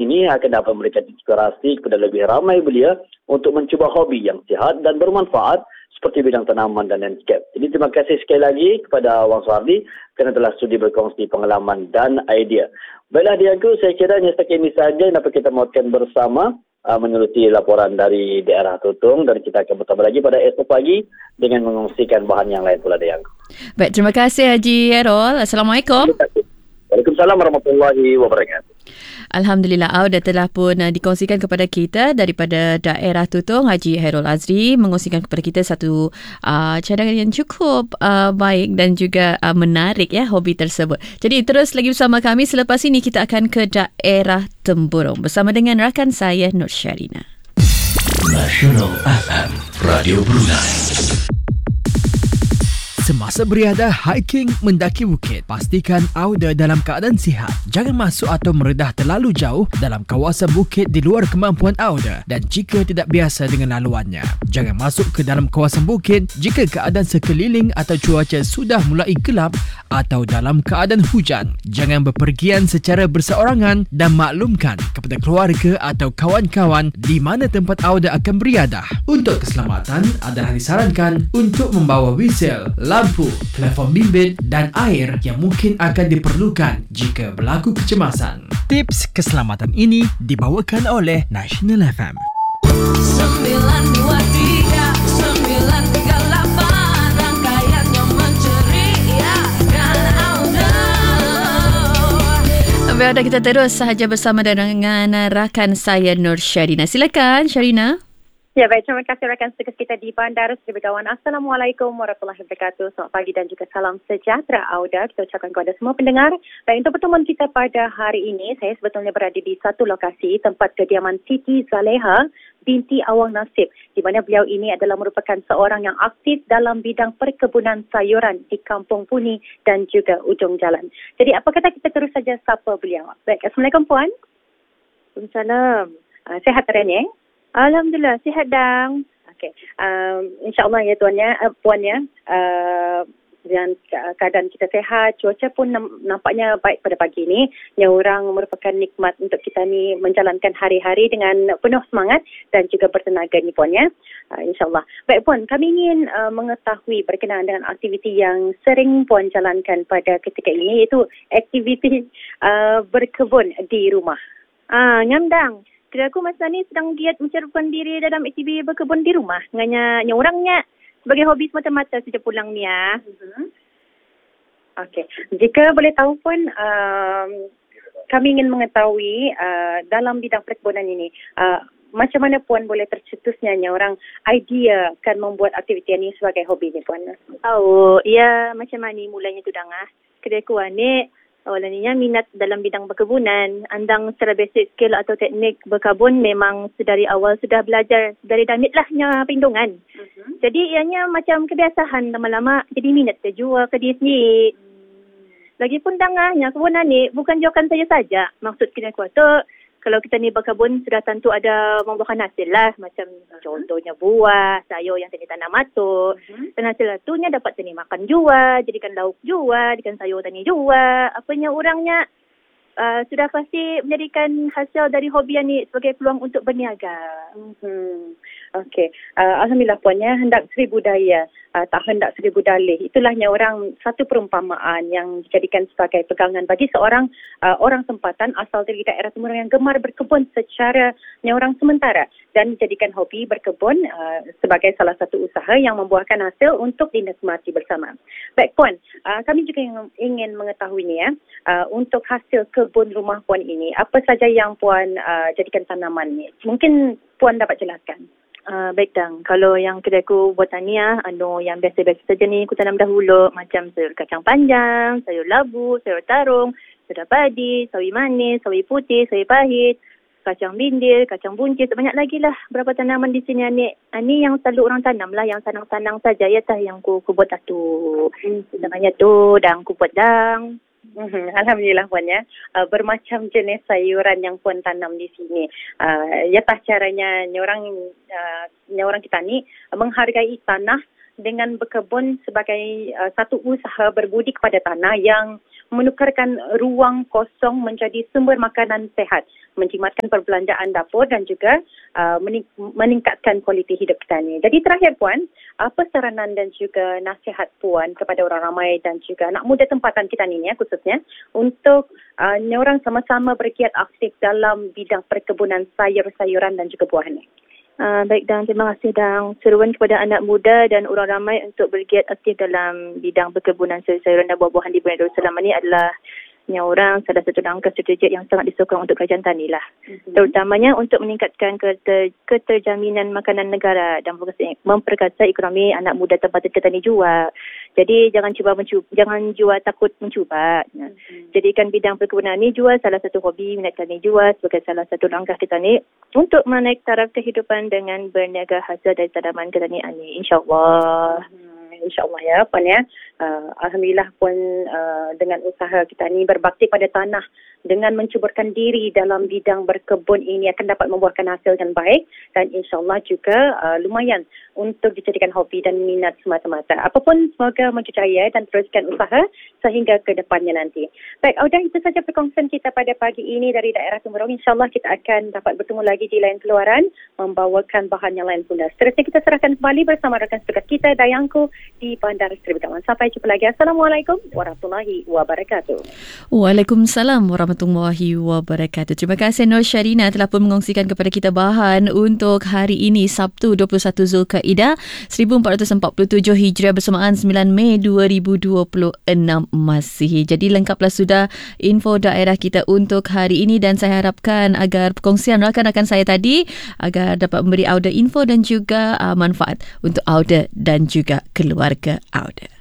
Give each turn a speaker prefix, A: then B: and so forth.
A: ini akan dapat memberikan inspirasi kepada lebih ramai belia untuk mencuba hobi yang sihat dan bermanfaat seperti bidang tanaman dan landscape. Jadi terima kasih sekali lagi kepada Wang Suhardi kerana telah sudi berkongsi pengalaman dan idea. Baiklah Diago, saya kira hanya setakat ini sahaja yang dapat kita muatkan bersama menerusi laporan dari daerah Tutong, dan kita akan bertemu lagi pada esok pagi dengan mengongsikan bahan yang lain pula Diago.
B: Baik, terima kasih Haji Hairul. Assalamualaikum.
A: Waalaikumsalam warahmatullahi wabarakatuh.
B: Alhamdulillah, audio telah pun dikongsikan kepada kita daripada daerah Tutong. Haji Hairul Azri mengongsikan kepada kita satu cadangan yang cukup baik dan juga menarik ya, hobi tersebut. Jadi terus lagi bersama kami. Selepas ini kita akan ke daerah Temburong bersama dengan rakan saya Nur Syarina.
C: Nasional FM Radio Brunei. Semasa berada hiking mendaki bukit, pastikan anda dalam keadaan sihat. Jangan masuk atau meredah terlalu jauh dalam kawasan bukit di luar kemampuan anda, dan jika tidak biasa dengan laluannya. Jangan masuk ke dalam kawasan bukit jika keadaan sekeliling atau cuaca sudah mulai gelap atau dalam keadaan hujan. Jangan bepergian secara berseorangan dan maklumkan kepada keluarga atau kawan-kawan di mana tempat anda akan beriadah. Untuk keselamatan, adalah disarankan untuk membawa whistle, lampu, telefon bimbit dan air yang mungkin akan diperlukan jika berlaku kecemasan. Tips keselamatan ini dibawakan oleh Nasional FM.
D: 923-938 rangkaian yang menceriakan audio.
B: Baiklah, kita terus sahaja bersama dengan rakan saya Nur Syarina. Silakan Syarina.
E: Ya, baik. Terima kasih rakan sekus kita di bandar Seri Begawan. Assalamualaikum warahmatullahi wabarakatuh. Selamat pagi dan juga salam sejahtera Auda. Kita ucapkan kepada semua pendengar. Baik, untuk pertemuan kita pada hari ini, saya sebetulnya berada di satu lokasi tempat kediaman Siti Zaleha binti Awang Nasib, di mana beliau ini adalah merupakan seorang yang aktif dalam bidang perkebunan sayuran di Kampung Puni dan juga ujung jalan. Jadi apa kata kita terus saja sapa beliau. Baik, Assalamualaikum Puan. Waalaikumsalam. Sihat hari ini? Alhamdulillah, sihat dang. Okey. InsyaAllah ya puannya. Dan keadaan kita sihat, cuaca pun nampaknya baik pada pagi ini. Yang orang merupakan nikmat untuk kita ni menjalankan hari-hari dengan penuh semangat dan juga bertenaga ni puan ya. InsyaAllah. Baik puan, kami ingin mengetahui berkenaan dengan aktiviti yang sering puan jalankan pada ketika ini, iaitu aktiviti berkebun di rumah. Nyamdang. Kira aku masa ni sedang giat menceritakan diri dalam aktiviti berkebun di rumah. Nganya orangnya sebagai hobi semata-mata sejak pulang ni ya. Okey. Jika boleh tahu pun kami ingin mengetahui dalam bidang perkebunan ini macam mana puan boleh tercetusnya orang idea kan membuat aktiviti ini sebagai hobi ni puan?
F: Ya macam mana mulanya tu dangah. Kedai ku ni awalnya minat dalam bidang perkebunan. Andang secara basic skill atau teknik berkebun memang sedari awal sudah belajar dari damit lahnya pindungan. Jadi ianya macam kebiasaan lama-lama jadi minat terjual ke diri sendiri. Lagipun dangahnya kebunan ni bukan jokan saja. Maksud kita kuat kalau kita ni berkebun sudah tentu ada membuahkan hasil lah. Macam contohnya buah, sayur yang tani tanam matuk. Dan hasil itunya dapat tani makan jual, jadikan lauk jual, jadikan sayur tani jual. Apanya orangnya sudah pasti menjadikan hasil dari hobi ni sebagai peluang untuk berniaga. Okey. Alhamdulillah puannya hendak 1000 daya, tak hendak 1000 dalih. Itulahnya orang satu perumpamaan yang dijadikan sebagai pegangan bagi seorang orang tempatan asal dari daerah Temurong yang gemar berkebun secara orang sementara dan dijadikan hobi berkebun sebagai salah satu usaha yang membuahkan hasil untuk dinikmati bersama. Baik puan, kami juga ingin mengetahui ni untuk hasil kebun rumah puan ini, apa saja yang puan jadikan tanaman ni? Mungkin puan dapat jelaskan. Baik dang, kalau yang kedai ku buat tania, yang biasa-biasa saja ni ku tanam dahulu macam sayur kacang panjang, sayur labu, sayur tarung, sayur padi, sawi manis, sawi putih, sawi pahit, kacang bindir, kacang buncis, banyak lagi lah berapa tanaman di sini ni. Ini yang selalu orang tanam lah, yang sanang-sanang saja ya tah yang ku buat tu. Namanya tu dang ku buat dang.
E: Alhamdulillah puan ya. Bermacam jenis sayuran yang puan tanam di sini. Ya tah caranya orang kita ni menghargai tanah dengan berkebun sebagai satu usaha berbudi kepada tanah yang menukarkan ruang kosong menjadi sumber makanan sehat. menjimatkan perbelanjaan dapur dan juga meningkatkan kualiti hidup kita ni. Jadi terakhir Puan, apa saranan dan juga nasihat Puan kepada orang ramai dan juga anak muda tempatan kita ni khususnya untuk orang sama-sama bergiat aktif dalam bidang perkebunan sayur-sayuran dan juga buahan ni?
F: Baik, dan terima kasih dan seruan kepada anak muda dan orang ramai untuk bergiat aktif dalam bidang perkebunan sayur-sayuran dan buah-buahan di Brunei Darussalam ini adalah orang salah satu langkah strategik yang sangat disokong untuk kerajaan tani lah. Terutamanya untuk meningkatkan keterjaminan makanan negara dan memperkasa ekonomi anak muda tempatan kita ni juga. Jadi jangan jua takut mencuba. Jadikan bidang perkebunan ni jua salah satu hobi minat kami jua sebagai salah satu langkah kita ni untuk menaik taraf kehidupan dengan berniaga hasil dari tanaman kita ni insya-Allah.
E: InsyaAllah ya Puan ya. Alhamdulillah Puan dengan usaha kita ni berbakti pada tanah dengan mencuburkan diri dalam bidang berkebun ini akan dapat membuahkan hasil yang baik dan insyaAllah juga lumayan untuk dijadikan hobi dan minat semata-mata. Apapun semoga maju jaya dan teruskan usaha sehingga ke depannya nanti. Baik, Audah, itu saja perkongsian kita pada pagi ini dari daerah Temurong. InsyaAllah kita akan dapat bertemu lagi di lain keluaran membawakan bahan yang lain pula. Seterusnya kita serahkan kembali bersama rakan sedekat kita Dayangku di Bandar Seri Begawan. Sampai jumpa lagi. Assalamualaikum warahmatullahi wabarakatuh.
B: Waalaikumsalam warahmatullahi wabarakatuh. Terima kasih Nur Syarina telah pun mengongsikan kepada kita bahan untuk hari ini Sabtu 21 Zulkaidah 1447 Hijriah bersamaan 9 Mei 2026 Masihi. Jadi lengkaplah sudah info daerah kita untuk hari ini dan saya harapkan agar perkongsian rakan-rakan saya tadi agar dapat memberi Auda info dan juga manfaat untuk Auda dan juga keluarga Auda.